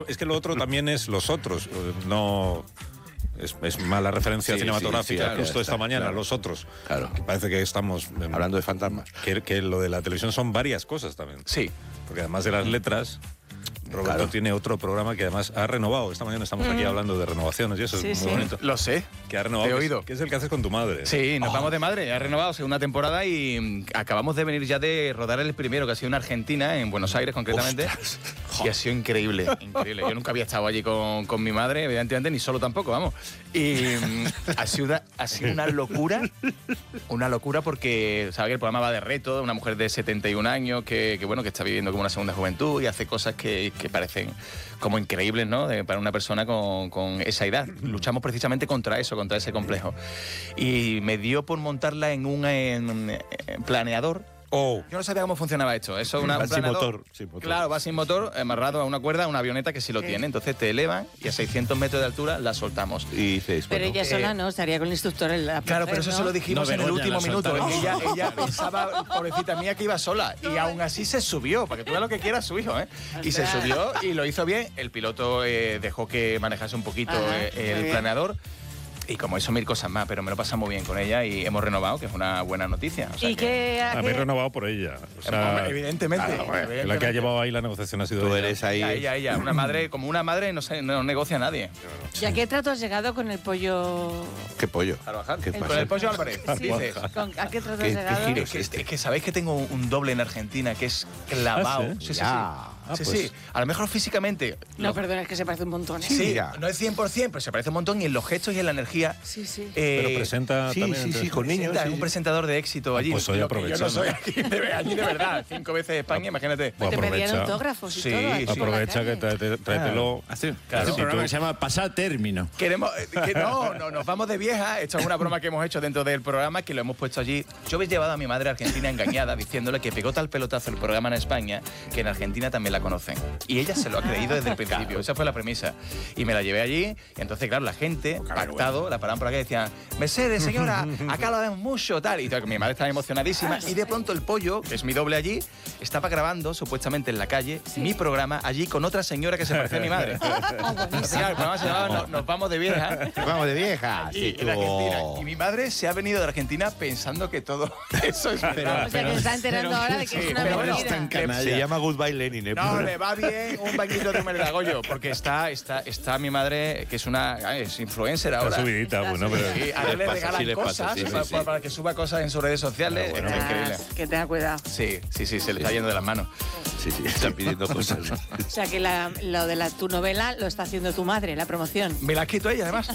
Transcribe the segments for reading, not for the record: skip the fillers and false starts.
Es que lo otro también es los otros, no... Es mala referencia cinematográfica, claro, justo esta mañana, claro. Los otros. Claro. Que parece que estamos... Hablando de fantasmas. Que lo de la televisión son varias cosas también. Sí. Porque además de las letras... Roberto Claro. tiene otro programa que además ha renovado. Esta mañana estamos aquí hablando de renovaciones y eso es muy bonito. Lo sé. Que ha renovado. Te he oído. Que es el que haces con tu madre. Sí, nos vamos de madre. Ha renovado segunda temporada y acabamos de venir ya de rodar el primero, que ha sido en Argentina, en Buenos Aires concretamente. Y ha sido increíble, increíble. Yo nunca había estado allí con mi madre, evidentemente, ni solo tampoco, vamos. Y ha sido una locura porque, ¿sabes? Que el programa va de reto, una mujer de 71 años que está viviendo como una segunda juventud y hace cosas que parecen como increíbles, ¿no? Para una persona con esa edad. Luchamos precisamente contra eso, contra ese complejo. Y me dio por montarla en un planeador. Yo no sabía cómo funcionaba esto. Eso es un sin planeador. motor, sin motor. Claro, va sin motor, amarrado a una cuerda, a una avioneta que sí lo tiene. Entonces te elevan y a 600 metros de altura la soltamos. Y dices, Pero ella sola no, estaría con el instructor en la Claro, pero eso se lo dijimos en el último minuto. soltaron. Ella pensaba, pobrecita mía, que iba sola. Y aún así se subió, para que tú veas lo que quiera su hijo, ¿eh? Y se subió y lo hizo bien. El piloto dejó que manejase un poquito el planeador. Y como eso, 1000 cosas más, pero me lo pasa muy bien con ella y hemos renovado, que es una buena noticia. O sea ¿Y qué Habéis renovado por ella. O sea, Hombre, evidentemente. la que ha llevado ahí la negociación ha sido Tú ella. eres ahí. Ella. Una madre, como una madre no negocia a nadie. ¿Y a qué trato has llegado con el pollo? ¿Qué pollo? Carvajal. ¿Qué Con pasa? el pollo Álvarez. Sí, Dices. ¿A qué trato has ¿Qué llegado? giro Es que sabéis que tengo un doble en Argentina que es clavado. ¿Ah, sí? Sí. Ya. Sí, pues. sí. A lo mejor físicamente. No, perdona, es que se parece un montón. ¿eh? Sí, mira. no es 100%, pero se parece un montón y en los gestos y en la energía. Sí. Pero presenta sí, también. sí, entonces. con niños. Es sí, un sí. presentador de éxito allí. pues hoy Lo que yo no aprovechando. soy allí de verdad. 5 veces España, imagínate. Pues Te pedían aprovecha. autógrafos y Sí, todo. aquí en la Aprovecha que calle. tráetelo. Hace un Claro. programa que se llama Pasar Término. Queremos que no, nos vamos de vieja. Esto es una broma que hemos hecho dentro del programa, que lo hemos puesto allí. Yo habéis llevado a mi madre a Argentina engañada, diciéndole que pegó tal pelotazo el programa en España que en Argentina también la conocen. Y ella se lo ha creído desde el principio. Esa fue la premisa. Y me la llevé allí. Y entonces, claro, la gente, pactado, la paraban por acá y decían: Mercedes, señora, acá lo vemos mucho, tal. Y mi madre estaba emocionadísima. Y de pronto el pollo, que es mi doble allí, estaba grabando, supuestamente en la calle, mi programa allí con otra señora que se parecía a mi madre. Entonces, claro, el programa se llamaba Nos vamos de vieja. Vamos de vieja. Y, en Argentina. Y mi madre se ha venido de Argentina pensando que todo eso es verdad. O sea, que se está enterando ahora de que es una pero bueno, mentira. Se llama Goodbye Lenin. No, le va bien un bañito de Merlagollo, porque está mi madre, que es influencer ahora. Está subidita, bueno, pero... Y a él le regalan le pasa, cosas sí, sí. para que suba cosas en sus redes sociales. Bueno, Está increíble. Que tenga cuidado. Sí, se le está yendo de las manos. Sí, están pidiendo cosas. O sea, que lo de tu novela lo está haciendo tu madre, la promoción. Me la ha escrito ella, además.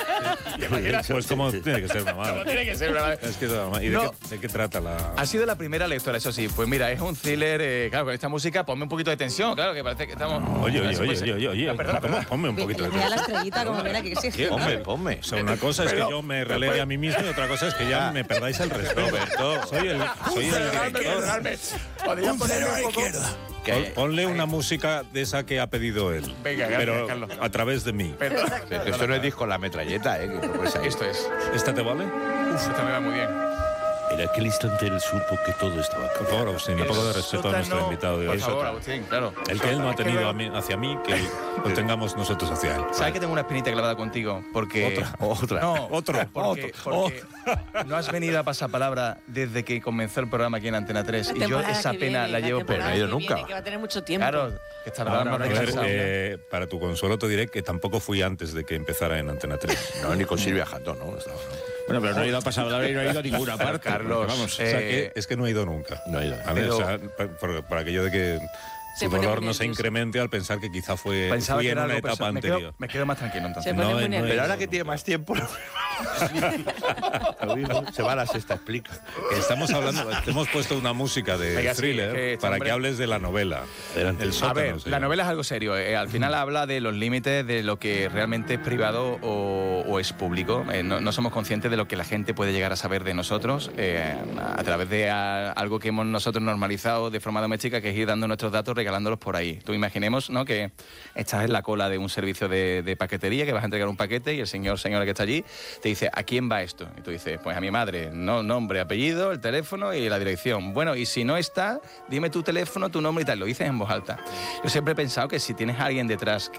Pues como tiene que ser una madre. Tiene que ser una madre. Es que es una madre. ¿Y No. de qué trata la...? Ha sido la primera lectora, eso sí. Pues mira, es un thriller, claro, con esta música ponme un poquito de tensión, claro, que parece que estamos... Oye, Perdona. ponme un poquito de Mira la estrellita como mira que exige. Ponme. O sea, una cosa es que yo me relegue a mí mismo y otra cosa es que ya me perdáis el respeto. Soy el director. Podrían ponerle un poco... Ponle una música de esa que ha pedido él. Venga, gracias, pero Carlos. a través de mí. Perdón. Esto no es disco La Metralleta, que propones ahí. Esto es. ¿Esta te vale? Uf, esta me va muy bien. En aquel instante él supo que todo estaba Por favor, Agustín, un poco de respeto a nuestro invitado de hoy. Por favor, Agustín, claro. El que él no ha tenido hacia mí, que lo tengamos nosotros hacia él. ¿Sabes que tengo una espinita clavada contigo? Porque... Otra. No, Otro. Porque no has venido a Pasapalabra desde que comenzó el programa aquí en Antena 3 y yo esa pena la llevo por... no he ido nunca. Que va a tener mucho tiempo. Claro, que estará más A ver, retrasado. para tu consuelo te diré que tampoco fui antes de que empezara en Antena 3. No, ni con Silvia Jatón, ¿no? Estaba, ¿no? Bueno, pero no he ido a Pasapalabra y no he ido a ninguna parte. Carlos, Vamos. O sea, que es que no he ido nunca. No he ido. ¿Vale? Pero- O sea, por aquello de que Se su pone dolor muy no se nervioso. incremente al pensar que quizá fui Pensaba que en era una algo etapa personal. anterior. Me quedo más tranquilo entonces. Se pone muy he nervioso. Pero ido ahora que nunca. tiene más tiempo... Lo mismo, se va a la sexta, explica. Estamos hablando, te hemos puesto una música de Venga, sí, thriller que para hombre- que hables de la novela. El A sótano, ver, se la llama. novela es algo serio. Al final habla de los límites de lo que realmente es privado o es público. No somos conscientes de lo que la gente puede llegar a saber de nosotros a través de algo que hemos nosotros normalizado de forma doméstica, que es ir dando nuestros datos, regalando regalándolos por ahí. Tú imaginemos, ¿no?, que estás en la cola de un servicio de paquetería, que vas a entregar un paquete y el señora que está allí te dice, ¿a quién va esto? Y tú dices, pues a mi madre, no, nombre, apellido, el teléfono y la dirección. Bueno, y si no está, dime tu teléfono, tu nombre y tal. Lo dices en voz alta. Yo siempre he pensado que si tienes a alguien detrás